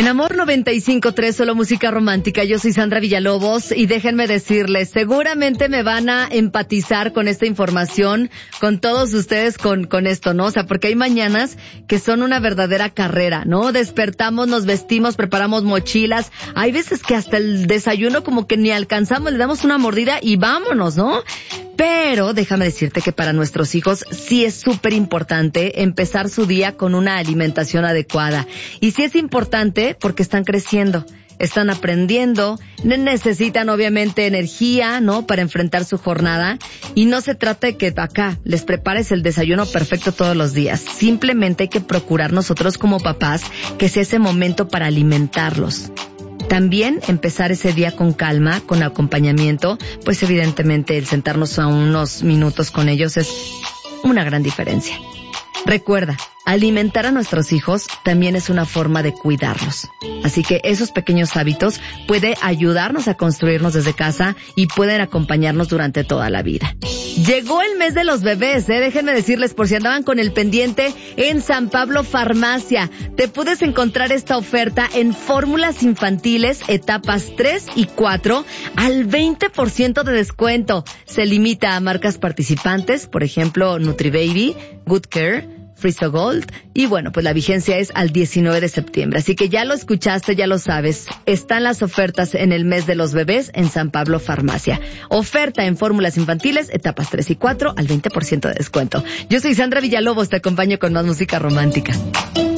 Amor 95.3, solo música romántica. Yo soy Sandra Villalobos y déjenme decirles, seguramente me van a empatizar con esta información, con todos ustedes con esto, ¿no? O sea, porque hay mañanas que son una verdadera carrera, ¿no? Despertamos, nos vestimos, preparamos mochilas. Hay veces que hasta el desayuno como que ni alcanzamos, le damos una mordida y vámonos, ¿no? Pero déjame decirte que para nuestros hijos sí es súper importante empezar su día con una alimentación adecuada. Y sí es importante porque están creciendo, están aprendiendo, necesitan obviamente energía, ¿no? Para enfrentar su jornada. Y no se trata de que acá les prepares el desayuno perfecto todos los días. Simplemente hay que procurar nosotros como papás que sea ese momento para alimentarlos. También empezar ese día con calma, con acompañamiento, pues evidentemente el sentarnos a unos minutos con ellos es una gran diferencia. Recuerda, alimentar a nuestros hijos también es una forma de cuidarlos. Así que esos pequeños hábitos pueden ayudarnos a construirnos desde casa y pueden acompañarnos durante toda la vida. Llegó el mes de los bebés, déjenme decirles por si andaban con el pendiente, en San Pablo Farmacia. Te puedes encontrar esta oferta en fórmulas infantiles, etapas 3 y 4, al 20% de descuento. Se limita a marcas participantes, por ejemplo, NutriBaby, Good Care, Friso Gold, y bueno, pues la vigencia es al 19 de septiembre. Así que ya lo escuchaste, ya lo sabes. Están las ofertas en el mes de los bebés en San Pablo Farmacia. Oferta en fórmulas infantiles, etapas 3 y 4, al 20% de descuento. Yo soy Sandra Villalobos, te acompaño con más música romántica.